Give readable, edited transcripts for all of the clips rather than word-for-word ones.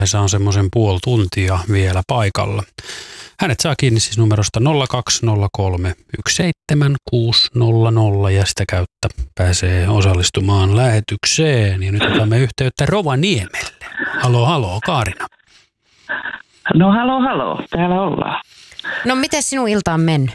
Se on semmoisen puoli tuntia vielä paikalla. Hänet saa kiinni siis numerosta 0203 17600 ja sitä kautta pääsee osallistumaan lähetykseen. Ja nyt otamme yhteyttä Rovaniemelle. Halo, Kaarina. No halo, täällä ollaan. No miten sinun ilta on mennyt?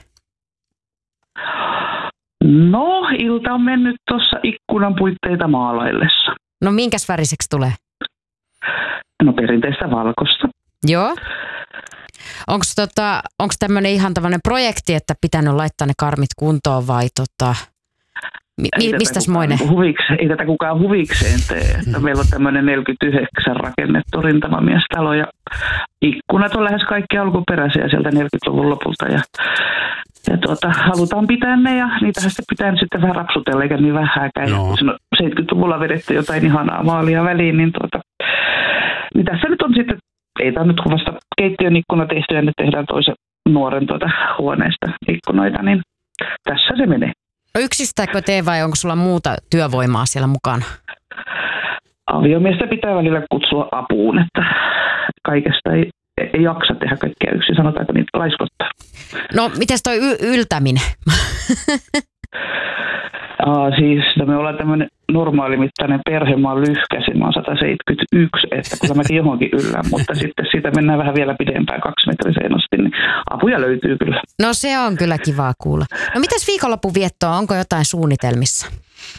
No, ilta on mennyt tuossa ikkunan puitteita maalaillessa. No minkäs väriseksi tulee? No perinteistä valkoista. Joo. Onko tämmöinen ihan tämmöinen projekti, että pitänyt laittaa ne karmit kuntoon vai mistäs moinen? Ei tätä kukaan huvikseen tee. Että meillä on tämmöinen 49 rakennettu rintamamiestalo ja ikkunat on lähes kaikki alkuperäisiä sieltä 40-luvun lopulta. Ja halutaan pitää ne ja niitähän sitten pitää sitten vähän rapsutella eikä niin vähääkään. No. Kun 70-luvulla vedetty jotain ihanaa maalia väliin, niin tässä nyt on sitten, ei tämä nyt kuvasta keittiön ikkuna tehty ja nyt tehdään toisen nuoren huoneesta ikkunoita, niin tässä se menee. No yksistääkö tee vai onko sulla muuta työvoimaa siellä mukana? Aviomiestä pitää välillä kutsua apuun, että kaikesta ei jaksa tehdä kaikkea yksin, sanotaan, että niitä laiskottaa. No mites toi yltäminen? Me ollaan tämmöinen normaalimittainen perhe, mä oon lyhkäisin, mä oon 171, että kyllä mäkin johonkin yllään, mutta sitten siitä mennään vähän vielä pidempään 2 metriseen asti, niin apuja löytyy kyllä. No se on kyllä kivaa kuulla. No mitäs viikonlopun viettoa, onko jotain suunnitelmissa?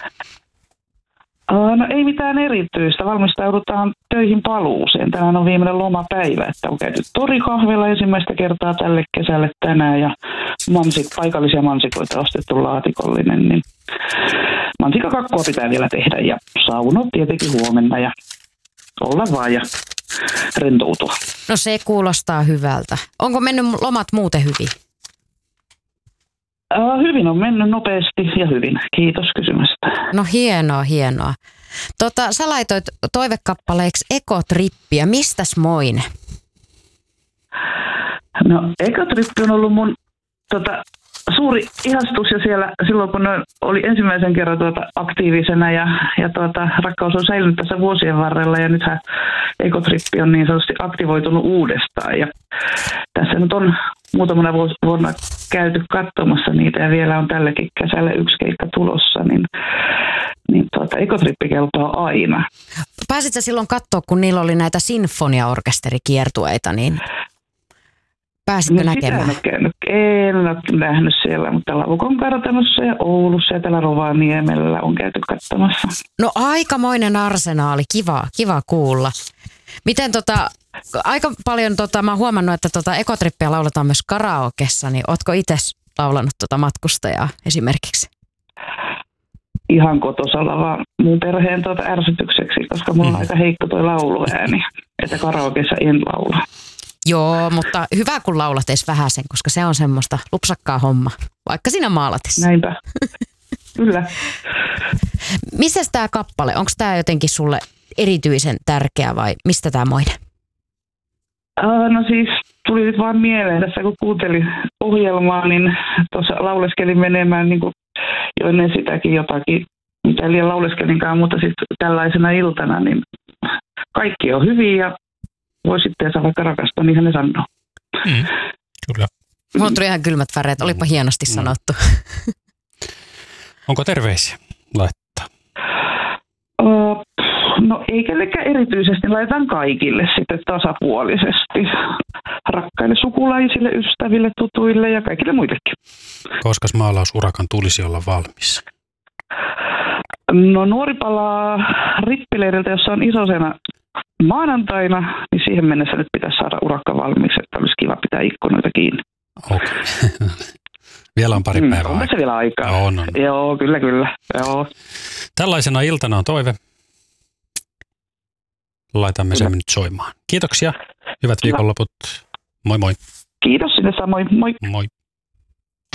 No ei mitään erityistä, valmistaudutaan töihin paluuseen. Tänään on viimeinen lomapäivä, että on käyty torikahvilla ensimmäistä kertaa tälle kesälle tänään ja paikallisia mansikoita ostettu laatikollinen, niin mansikakakkua pitää vielä tehdä ja saunot tietenkin huomenna ja olla vaan ja rentoutua. No se kuulostaa hyvältä. Onko mennyt lomat muuten hyvin? Hyvin on mennyt nopeasti ja hyvin. Kiitos kysymästä. No hienoa. Sä laitoit toivekappaleeksi Ekotrippiä. Mistäs moine? No Ekotrippi on ollut mun suuri ihastus ja siellä silloin kun oli ensimmäisen kerran aktiivisena ja rakkaus on säilynyt tässä vuosien varrella ja nythän Ekotrippi on niin sanotusti aktivoitunut uudestaan ja tässä nyt on muutamana vuonna käyty katsomassa niitä ja vielä on tälläkin kesällä yksi keikka tulossa, niin Ekotrippi kelpaa aina. Pääsit sä silloin katsoa, kun niillä oli näitä sinfoniaorkesterikiertueita, niin pääsitkö näkemään? En ole nähnyt siellä, mutta Laukon kartanossa ja Oulussa ja täällä Rovaniemellä on käyty katsomassa. No aikamoinen arsenaali, kiva kuulla. Miten aika paljon mä oon huomannut, että Ekotrippiä lauletaan myös karaokessa, niin ootko itse laulanut matkustajaa esimerkiksi? Ihan kotosalla vaan mun perheen ärsytykseksi, koska mulla on aika heikko toi lauluääni, että karaokessa en laula. Joo, mutta hyvä kun laulat edes vähäsen, koska se on semmoista lupsakkaa homma, vaikka siinä maalatessa. Näinpä, kyllä. Missäs tää kappale, onko tää jotenkin sulle erityisen tärkeä vai mistä tää moine? No siis tuli nyt vaan mieleen tässä, kun kuuntelin ohjelmaa, niin tuossa lauleskelin menemään niin kuin jo ennen sitäkin jotakin, mitä liian lauleskelinkaan, mutta sitten tällaisena iltana, niin kaikki on hyvin ja voi sitten saa vaikka rakastaa, niin ne sanoo. Kyllä. Mulla tuli ihan kylmät väreet, olipa hienosti sanottu. Onko terveisiä laittaa? No ei kellekään erityisesti, laitetaan kaikille sitten tasapuolisesti. Rakkaille sukulaisille, ystäville, tutuille ja kaikille muillekin. Koska maalausurakan tulisi olla valmis? No nuori palaa rippileiriltä, jossa on isosena maanantaina, niin siihen mennessä nyt pitäisi saada urakka valmiiksi, että olisi kiva pitää ikkunoita kiinni. Okei. Vielä on pari päivää on tässä vielä aikaa. On. Joo, kyllä. Joo. Tällaisena iltana on toive. Laitamme sen nyt soimaan. Kiitoksia. Hyvät viikonloput. Moi moi. Kiitos sinne samoin. Moi. Moi.